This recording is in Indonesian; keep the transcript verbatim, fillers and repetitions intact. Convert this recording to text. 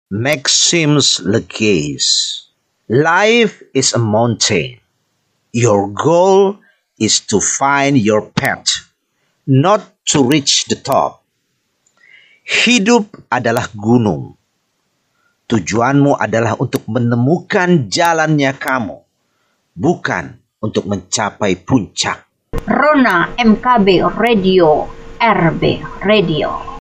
Maximus Legace. Life is a mountain. Your goal is to find your path, not to reach the top. Hidup adalah gunung. Tujuanmu adalah untuk menemukan jalannya kamu, bukan untuk mencapai puncak. Rona M K B Radio, R B Radio.